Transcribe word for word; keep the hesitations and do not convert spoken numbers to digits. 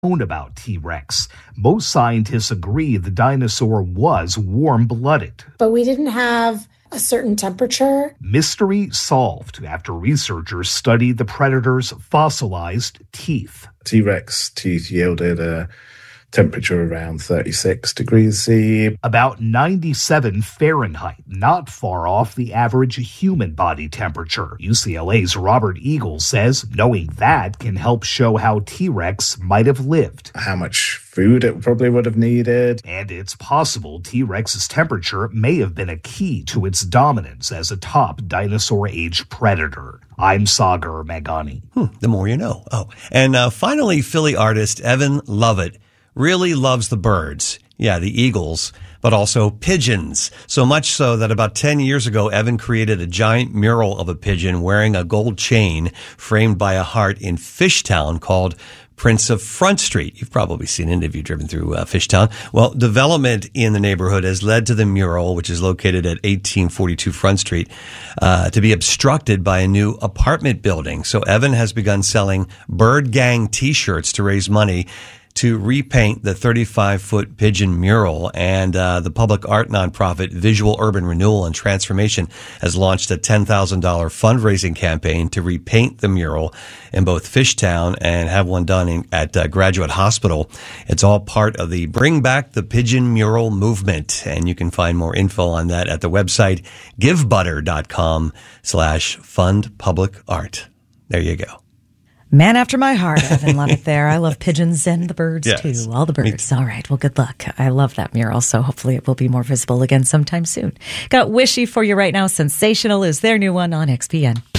known about T-Rex. Most scientists agree the dinosaur was warm-blooded. But we didn't have a certain temperature. Mystery solved after researchers studied the predator's fossilized teeth. T-Rex teeth yielded a temperature around thirty-six degrees C. About ninety-seven Fahrenheit, not far off the average human body temperature. U C L A's Robert Eagles says knowing that can help show how T-Rex might have lived. How much food it probably would have needed. And it's possible T-Rex's temperature may have been a key to its dominance as a top dinosaur-age predator. I'm Sagar Meghani. Hmm, the more you know. Oh, and uh, finally, Philly artist Evan Lovett really loves the birds. Yeah, the eagles, but also pigeons. So much so that about ten years ago, Evan created a giant mural of a pigeon wearing a gold chain framed by a heart in Fishtown called Prince of Front Street. You've probably seen it if you've driven through uh, Fishtown. Well, development in the neighborhood has led to the mural, which is located at eighteen forty-two Front Street, uh, to be obstructed by a new apartment building. So Evan has begun selling Bird Gang T-shirts to raise money to repaint the thirty-five foot pigeon mural. And uh, the public art nonprofit Visual Urban Renewal and Transformation has launched a ten thousand dollars fundraising campaign to repaint the mural in both Fishtown and have one done in, at uh, Graduate Hospital. It's all part of the Bring Back the Pigeon Mural movement. And you can find more info on that at the website givebutter.com slash fund public art. There you go. Man after my heart, Evan Lovett there. I love pigeons and the birds, yes, too. All the birds. All right. Well, good luck. I love that mural, so hopefully it will be more visible again sometime soon. Got Wishy for you right now. Sensational is their new one on X P N.